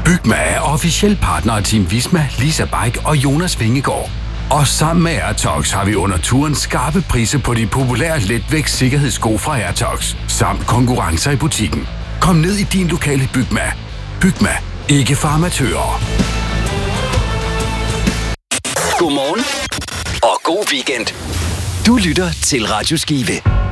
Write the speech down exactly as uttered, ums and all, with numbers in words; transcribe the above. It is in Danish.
Bygma er officiel partner af Team Visma, Lisa Bike og Jonas Vingegaard. Og sammen med Airtox har vi under turen skarpe priser på de populære letvægts sikkerhedssko fra Airtox, samt konkurrencer i butikken. Kom ned i din lokale Bygma. Bygma, ikke for amatører. Godmorgen og god weekend. Du lytter til Radio Skive.